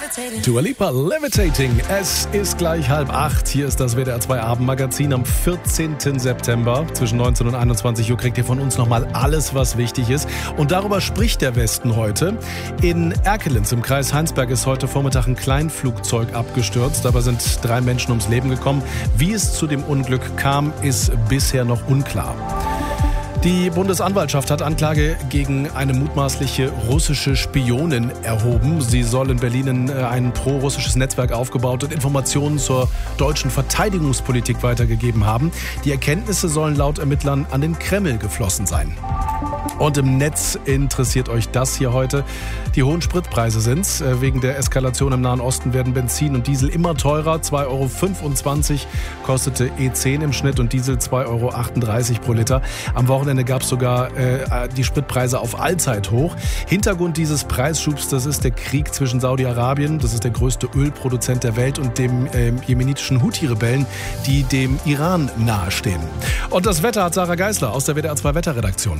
Dua Lipa, Levitating. Es ist gleich 7:30. Hier ist das WDR 2 Abendmagazin am 14. September. Zwischen 19 und 21 Uhr kriegt ihr von uns nochmal alles, was wichtig ist. Und darüber spricht der Westen heute. In Erkelenz im Kreis Heinsberg ist heute Vormittag ein Kleinflugzeug abgestürzt. Dabei sind 3 Menschen ums Leben gekommen. Wie es zu dem Unglück kam, ist bisher noch unklar. Die Bundesanwaltschaft hat Anklage gegen eine mutmaßliche russische Spionin erhoben. Sie soll in Berlin ein pro-russisches Netzwerk aufgebaut und Informationen zur deutschen Verteidigungspolitik weitergegeben haben. Die Erkenntnisse sollen laut Ermittlern an den Kreml geflossen sein. Und im Netz interessiert euch das hier heute. Die hohen Spritpreise sind's. Wegen der Eskalation im Nahen Osten werden Benzin und Diesel immer teurer. 2,25 € kostete E10 im Schnitt und Diesel 2,38 € pro Liter. Am Wochenende gab es sogar die Spritpreise auf Allzeithoch. Hintergrund dieses Preisschubs, das ist der Krieg zwischen Saudi-Arabien, das ist der größte Ölproduzent der Welt, und dem jemenitischen Houthi-Rebellen, die dem Iran nahestehen. Und das Wetter hat Sarah Geisler aus der WDR 2 Wetterredaktion.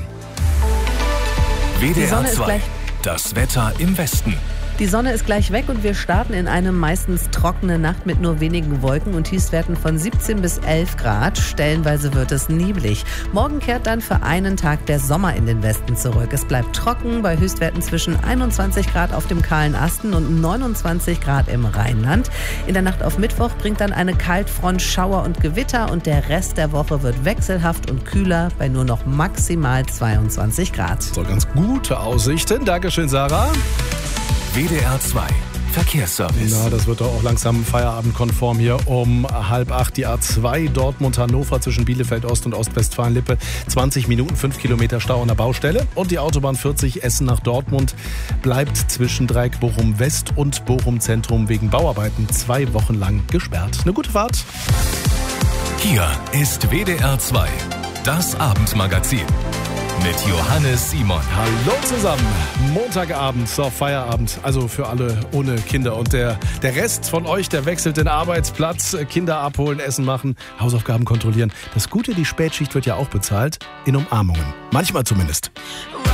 WDR 2, das Wetter im Westen. Die Sonne ist gleich weg und wir starten in eine meistens trockene Nacht mit nur wenigen Wolken und Tiefstwerten von 17 bis 11 Grad. Stellenweise wird es neblig. Morgen kehrt dann für einen Tag der Sommer in den Westen zurück. Es bleibt trocken bei Höchstwerten zwischen 21 Grad auf dem kahlen Asten und 29 Grad im Rheinland. In der Nacht auf Mittwoch bringt dann eine Kaltfront Schauer und Gewitter und der Rest der Woche wird wechselhaft und kühler bei nur noch maximal 22 Grad. So, ganz gute Aussichten. Dankeschön, Sarah. WDR 2, Verkehrsservice. Na, das wird doch auch langsam feierabendkonform hier um 7:30. Die A2 Dortmund-Hannover zwischen Bielefeld Ost und Ostwestfalen-Lippe. 20 Minuten, 5 Kilometer Stau an der Baustelle. Und die Autobahn 40 Essen nach Dortmund bleibt zwischen Dreieck Bochum West und Bochum Zentrum wegen Bauarbeiten 2 Wochen lang gesperrt. Eine gute Fahrt. Hier ist WDR 2, das Abendmagazin. Mit Johannes Simon. Hallo zusammen. Montagabend, so Feierabend. Also für alle ohne Kinder. Und der Rest von euch, der wechselt den Arbeitsplatz. Kinder abholen, Essen machen, Hausaufgaben kontrollieren. Das Gute, die Spätschicht wird ja auch bezahlt. In Umarmungen. Manchmal zumindest.